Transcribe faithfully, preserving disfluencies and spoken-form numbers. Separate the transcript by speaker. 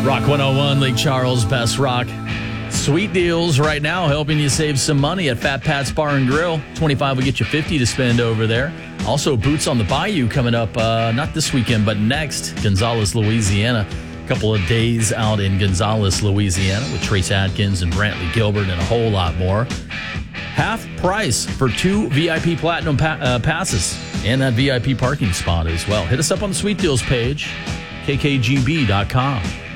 Speaker 1: Rock one oh one, Lake Charles, Best Rock. Sweet deals right now, helping you save some money at Fat Pat's Bar and Grill. twenty-five will get you fifty to spend over there. Also, Boots on the Bayou coming up, uh, not this weekend, but next, Gonzales, Louisiana. A couple of days out in Gonzales, Louisiana with Trace Adkins and Brantley Gilbert and a whole lot more. Half price for two V I P Platinum pa- uh, passes and that V I P parking spot as well. Hit us up on the Sweet Deals page, k k g b dot com.